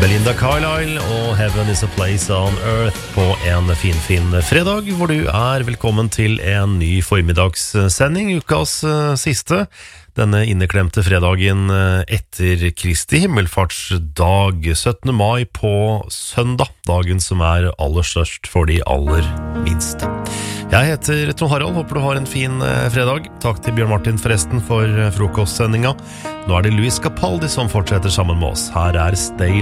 Belinda Carlisle og Heaven is a Place on Earth på en fin fredag, hvor du velkommen til en ny formidagssending, ukas siste. Denne inneklemte fredagen etter Kristi himmelfartsdag, 17. mai på søndag, dagen som aller størst for de aller minste. Jeg heter Trond Harald, håper du har en fin fredag. Takk til Bjørn Martin forresten for frokostsendinga. Nå det Luis Capaldi som fortsetter sammen med oss. Her Stay